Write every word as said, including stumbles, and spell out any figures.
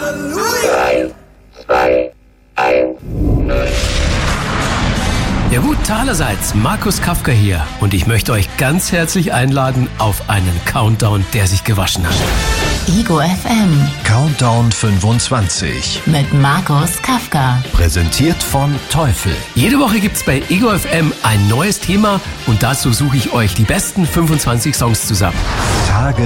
drei, zwei, eins, null. Ja gut, allerseits, Markus Kafka hier und ich möchte euch ganz herzlich einladen auf einen Countdown, der sich gewaschen hat. Ego F M Countdown fünfundzwanzig mit Markus Kafka. Präsentiert von Teufel. Jede Woche gibt's bei Ego F M ein neues Thema und dazu suche ich euch die besten fünfundzwanzig Songs zusammen. Tage